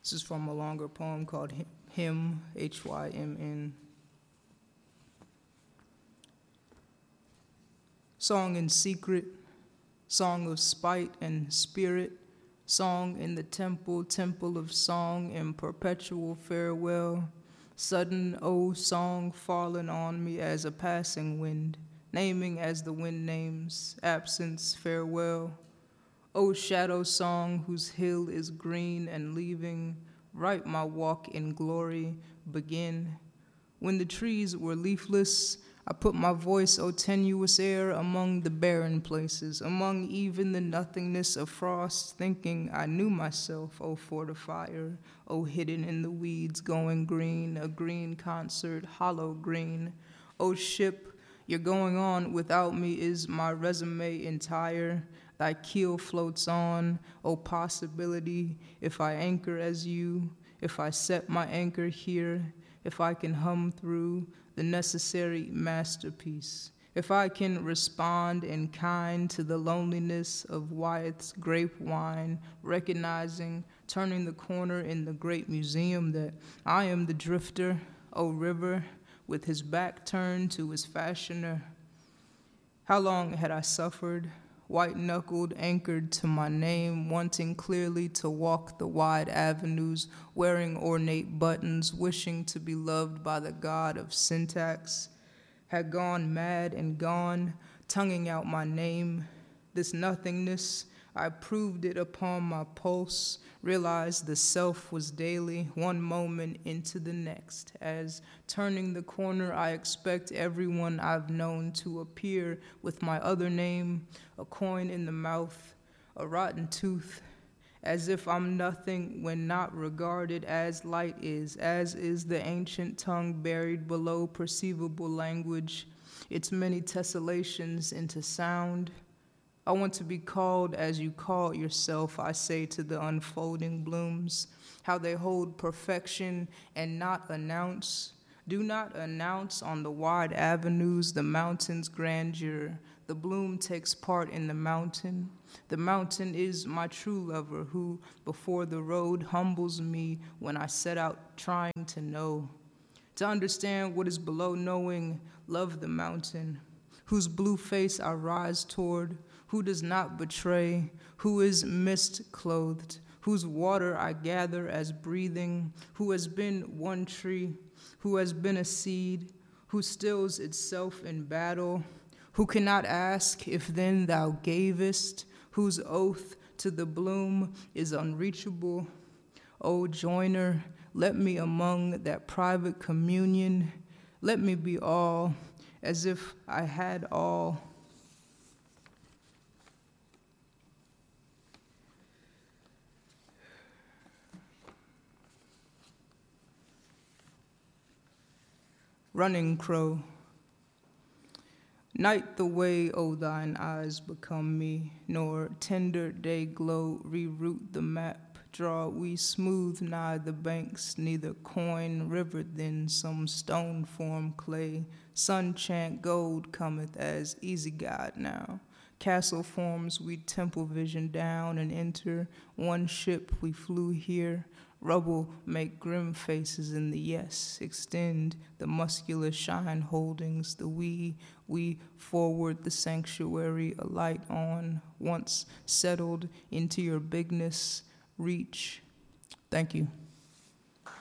This is from a longer poem called Hymn, Hymn. Song in secret, song of spite and spirit, song in the temple, temple of song in perpetual farewell. Sudden, song fallen on me as a passing wind, naming as the wind names, absence, farewell. Shadow song whose hill is green and leaving, right my walk in glory begin. When the trees were leafless, I put my voice, tenuous air, among the barren places, among even the nothingness of frost, thinking I knew myself, fortifier, hidden in the weeds, going green, a green concert, hollow green. Ship, you're going on without me is my resume entire. Thy keel floats on, possibility, if I anchor as you, if I set my anchor here, if I can hum through the necessary masterpiece, if I can respond in kind to the loneliness of Wyeth's grape wine, recognizing, turning the corner in the great museum that I am the drifter, river, with his back turned to his fashioner. How long had I suffered, white-knuckled, anchored to my name, wanting clearly to walk the wide avenues, wearing ornate buttons, wishing to be loved by the god of syntax, had gone mad and gone, tonguing out my name. This nothingness, I proved it upon my pulse, realized the self was daily, one moment into the next. As turning the corner, I expect everyone I've known to appear with my other name, a coin in the mouth, a rotten tooth, as if I'm nothing when not regarded as light is, as is the ancient tongue buried below perceivable language, its many tessellations into sound. I want to be called as you call yourself, I say to the unfolding blooms, how they hold perfection and not announce. Do not announce on the wide avenues the mountain's grandeur. The bloom takes part in the mountain. The mountain is my true lover who, before the road, humbles me when I set out trying to know. To understand what is below knowing, love the mountain, whose blue face I rise toward, who does not betray, who is mist-clothed, whose water I gather as breathing, who has been one tree, who has been a seed, who stills itself in battle, who cannot ask if then thou gavest, whose oath to the bloom is unreachable. Joiner, let me among that private communion, let me be all, as if I had all. Running Crow. Night the way, thine eyes become me, nor tender day glow reroute the map. Draw we smooth nigh the banks, neither coin river then some stone form clay. Sun chant gold cometh as easy guide now. Castle forms we temple vision down and enter. One ship we flew here. Rubble make grim faces in the yes, extend the muscular shine holdings, the we forward the sanctuary, alight on, once settled into your bigness, reach. Thank you.